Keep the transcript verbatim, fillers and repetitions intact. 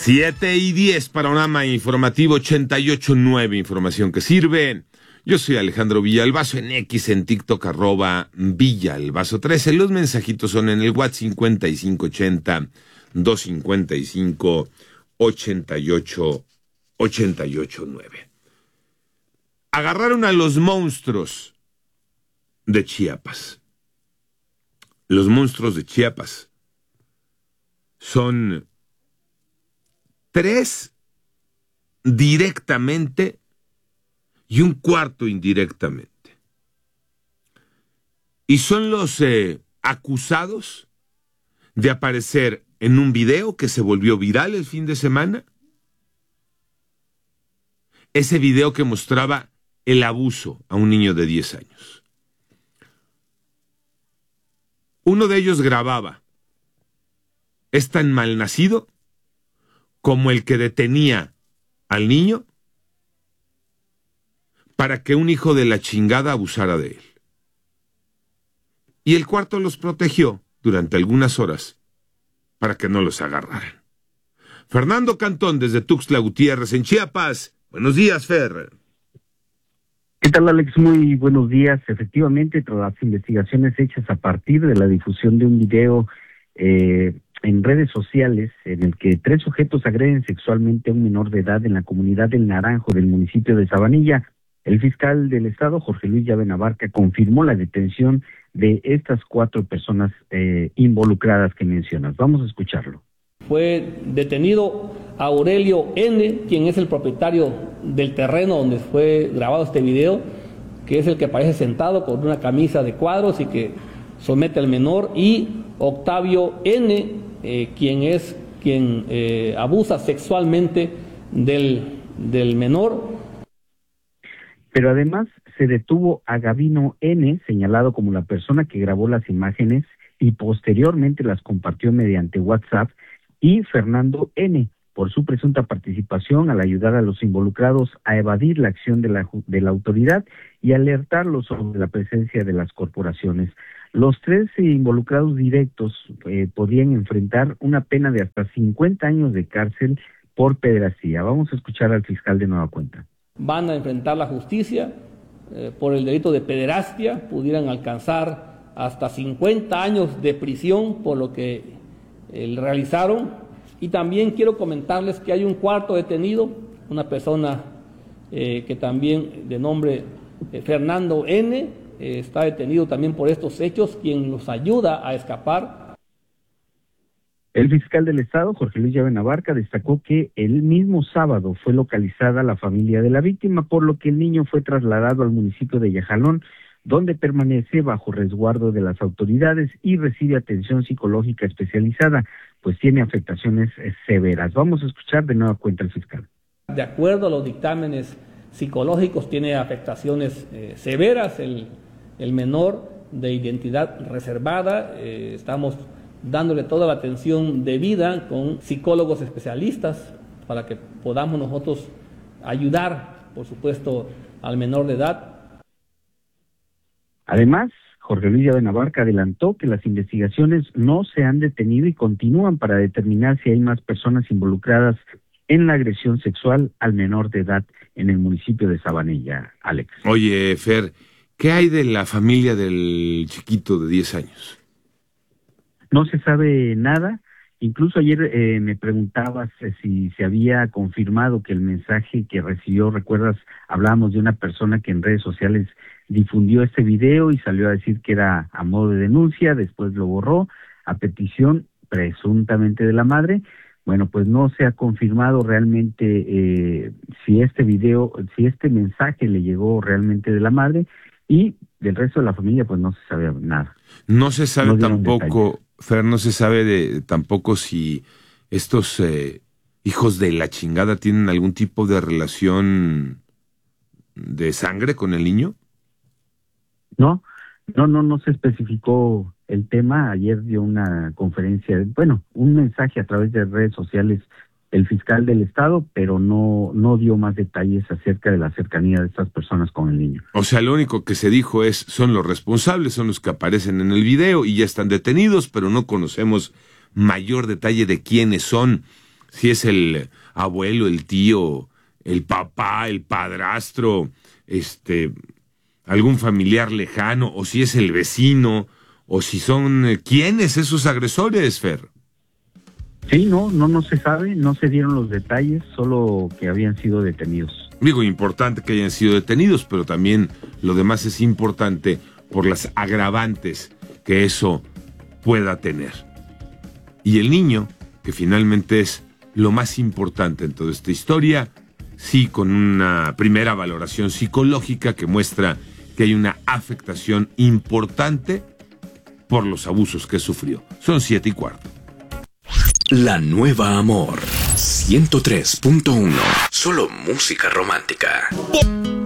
Siete y diez, panorama informativo ochenta y ocho punto nueve, información que sirve. Yo soy Alejandro Villalbazo, en X, en TikTok, arroba Villalbazo trece. Los mensajitos son en el WhatsApp cincuenta y cinco ochenta, doscientos cincuenta y cinco, ochenta y ocho, ochenta y ocho nueve. Agarraron a los monstruos de Chiapas. Los monstruos de Chiapas son tres directamente y un cuarto indirectamente. Y son los eh, acusados de aparecer en un video que se volvió viral el fin de semana. Ese video que mostraba el abuso a un niño de diez años. Uno de ellos grababa. Es tan malnacido como el que detenía al niño para que un hijo de la chingada abusara de él. Y el cuarto los protegió durante algunas horas para que no los agarraran. Fernando Cantón, desde Tuxtla Gutiérrez, en Chiapas. Buenos días, Fer. ¿Qué tal, Alex? Muy buenos días. Efectivamente, tras las investigaciones hechas a partir de la difusión de un video eh, en redes sociales en el que tres sujetos agreden sexualmente a un menor de edad en la comunidad del Naranjo del municipio de Sabanilla, el fiscal del estado, Jorge Luis Llave Navarca, confirmó la detención de estas cuatro personas eh, involucradas que mencionas. Vamos a escucharlo. Fue detenido Aurelio N., quien es el propietario del terreno donde fue grabado este video, que es el que aparece sentado con una camisa de cuadros y que somete al menor, y Octavio N., eh, quien es quien eh, abusa sexualmente del, del menor. Pero además se detuvo a Gavino N., señalado como la persona que grabó las imágenes y posteriormente las compartió mediante WhatsApp, y Fernando N., por su presunta participación al ayudar a los involucrados a evadir la acción de la, de la autoridad y alertarlos sobre la presencia de las corporaciones. Los tres involucrados directos eh, podrían enfrentar una pena de hasta cincuenta años de cárcel por pederastía. Vamos a escuchar al fiscal de nueva cuenta. Van a enfrentar la justicia eh, por el delito de pederastia, pudieran alcanzar hasta cincuenta años de prisión por lo que eh, realizaron. Y también quiero comentarles que hay un cuarto detenido, una persona eh, que también de nombre eh, Fernando N., eh, está detenido también por estos hechos, quien los ayuda a escapar. El fiscal del estado, Jorge Luis Llave Navarca, destacó que el mismo sábado fue localizada la familia de la víctima, por lo que el niño fue trasladado al municipio de Yajalón, donde permanece bajo resguardo de las autoridades y recibe atención psicológica especializada, pues tiene afectaciones severas. Vamos a escuchar de nueva cuenta al fiscal. De acuerdo a los dictámenes psicológicos, tiene afectaciones eh, severas el, el menor de identidad reservada. Eh, estamos dándole toda la atención debida con psicólogos especialistas para que podamos nosotros ayudar, por supuesto, al menor de edad. Además, Jorge Luis Llave Navarca adelantó que las investigaciones no se han detenido y continúan para determinar si hay más personas involucradas en la agresión sexual al menor de edad en el municipio de Sabanilla, Alex. Oye, Fer, ¿qué hay de la familia del chiquito de diez años? No se sabe nada. Incluso ayer eh, me preguntabas eh, si se había confirmado que el mensaje que recibió, recuerdas, hablábamos de una persona que en redes sociales difundió este video y salió a decir que era a modo de denuncia, después lo borró a petición presuntamente de la madre. Bueno, pues no se ha confirmado realmente eh, si este video, si este mensaje le llegó realmente de la madre, y del resto de la familia pues no se sabe nada. No se sabe no tampoco, Fer, no se sabe de, tampoco si estos eh, hijos de la chingada tienen algún tipo de relación de sangre con el niño. No, no, no, no se especificó el tema. Ayer dio una conferencia, bueno, un mensaje a través de redes sociales el fiscal del estado, pero no, no dio más detalles acerca de la cercanía de estas personas con el niño. O sea, lo único que se dijo es, son los responsables, son los que aparecen en el video y ya están detenidos, pero no conocemos mayor detalle de quiénes son. si es el abuelo, el tío, el papá, el padrastro, este, algún familiar lejano, o si es el vecino, o si son, eh, ¿quiénes esos agresores, Fer? Sí, no, no, no se sabe, no se dieron los detalles, solo que habían sido detenidos. Digo, importante que hayan sido detenidos, pero también lo demás es importante por las agravantes que eso pueda tener. Y el niño, que finalmente es lo más importante en toda esta historia, sí, con una primera valoración psicológica que muestra que hay una afectación importante por los abusos que sufrió. Son siete y cuarto. La Nueva Amor ciento tres punto uno. Solo música romántica.